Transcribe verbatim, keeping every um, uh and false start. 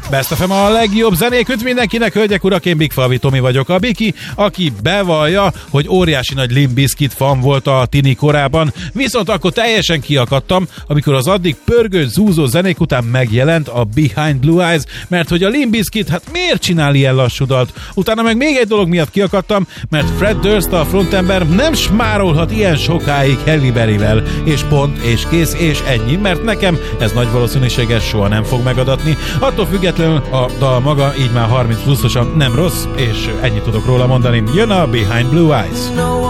Best ef em a legjobb zenék üt mindenkinek, hölgyek, urak, én Big Falvi Tomi vagyok, a Biki, aki bevallja, hogy óriási nagy Limp Bizkit fan volt a tini korában, viszont akkor teljesen kiakadtam, amikor az addig pörgő, zúzó zenék után megjelent a Behind Blue Eyes, mert hogy a Limp Bizkit, hát miért csinál ilyen lassú dalt? Utána meg még egy dolog miatt kiakadtam, mert Fred Durst, a frontember nem smárolhat ilyen sokáig Halle Berryvel, és pont, és kész, és ennyi, mert nekem ez nagy valószínűséggel soha nem fog megadatni. Attól függetlenül a dal maga így már harminc pluszosan nem rossz, és ennyit tudok róla mondani. Jön a Behind Blue Eyes.